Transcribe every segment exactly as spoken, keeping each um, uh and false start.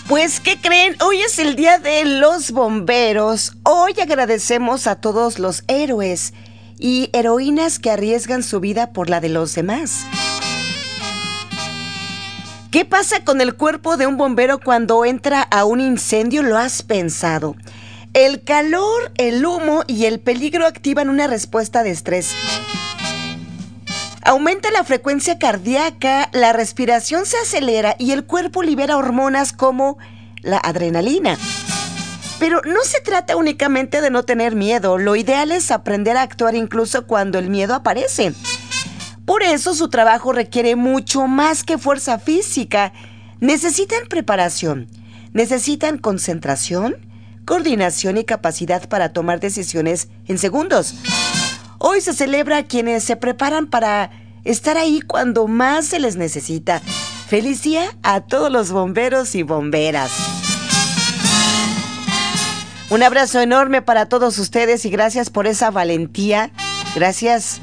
Pues, ¿qué creen? Hoy es el día de los bomberos. Hoy agradecemos a todos los héroes y heroínas que arriesgan su vida por la de los demás. ¿Qué pasa con el cuerpo de un bombero cuando entra a un incendio? ¿Lo has pensado? El calor, el humo y el peligro activan una respuesta de estrés. Aumenta la frecuencia cardíaca, la respiración se acelera y el cuerpo libera hormonas como la adrenalina. Pero no se trata únicamente de no tener miedo, lo ideal es aprender a actuar incluso cuando el miedo aparece. Por eso su trabajo requiere mucho más que fuerza física. Necesitan preparación, necesitan concentración, coordinación y capacidad para tomar decisiones en segundos. Hoy se celebra a quienes se preparan para estar ahí cuando más se les necesita. ¡Feliz día a todos los bomberos y bomberas! Un abrazo enorme para todos ustedes y gracias por esa valentía. Gracias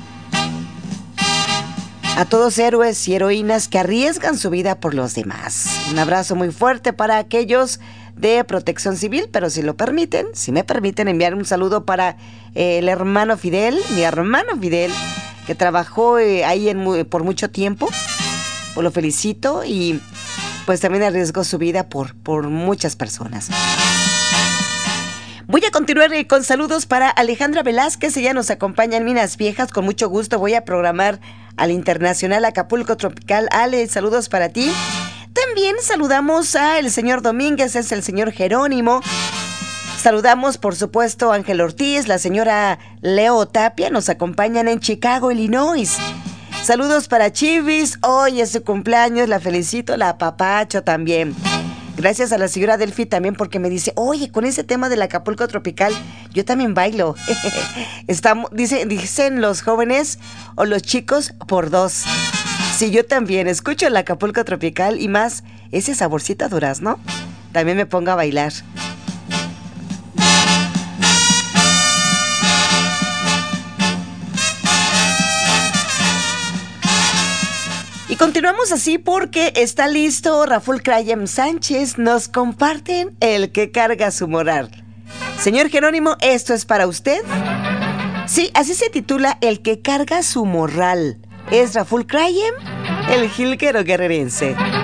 a todos héroes y heroínas que arriesgan su vida por los demás. Un abrazo muy fuerte para aquellos de Protección Civil, pero si lo permiten, si me permiten enviar un saludo para eh, el hermano Fidel, mi hermano Fidel, que trabajó eh, ahí en, por mucho tiempo. Pues lo felicito y pues también arriesgó su vida por, por muchas personas. Voy a continuar eh, con saludos para Alejandra Velázquez, ella nos acompaña en Minas Viejas, con mucho gusto voy a programar al Internacional Acapulco Tropical. Ale, saludos para ti. También saludamos al señor Domínguez, es el señor Jerónimo. Saludamos, por supuesto, a Ángel Ortiz, la señora Leo Tapia, nos acompañan en Chicago, Illinois. Saludos para Chivis, hoy es su cumpleaños, la felicito, la apapacho también. Gracias a la señora Delphi también porque me dice, oye, con ese tema del Acapulco Tropical, yo también bailo. Estamos, dice, dicen los jóvenes o los chicos por dos. Sí, yo también escucho el Acapulco Tropical y más ese saborcito a durazno, también me pongo a bailar. Y continuamos así porque está listo Rafael Crayem Sánchez, nos comparten el que carga su moral. Señor Jerónimo, ¿esto es para usted? Sí, así se titula El que carga su morral. Es Rafael Crayem, el jilguero guerrerense.